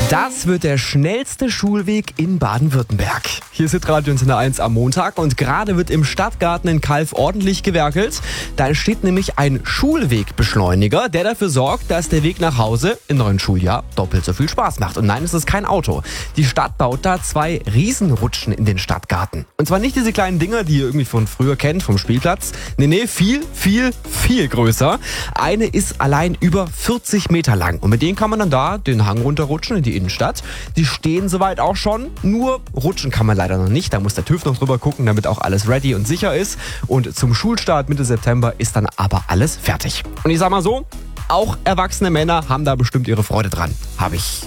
Das wird der schnellste Schulweg in Baden-Württemberg. Hier ist Hitradio Antenne 1 am Montag und gerade wird im Stadtgarten in Calw ordentlich gewerkelt. Da entsteht nämlich ein Schulwegbeschleuniger, der dafür sorgt, dass der Weg nach Hause im neuen Schuljahr doppelt so viel Spaß macht. Und nein, es ist kein Auto. Die Stadt baut da 2 Riesenrutschen in den Stadtgarten. Und zwar nicht diese kleinen Dinger, die ihr irgendwie von früher kennt, vom Spielplatz. Nee, viel größer. Eine ist allein über 40 Meter lang. Und mit denen kann man dann da den Hang runterrutschen in die Innenstadt. Die stehen soweit auch schon, nur rutschen kann man leider noch nicht. Da muss der TÜV noch drüber gucken, damit auch alles ready und sicher ist. Und zum Schulstart Mitte September ist dann aber alles fertig. Und ich sag mal so, auch erwachsene Männer haben da bestimmt ihre Freude dran. Habe ich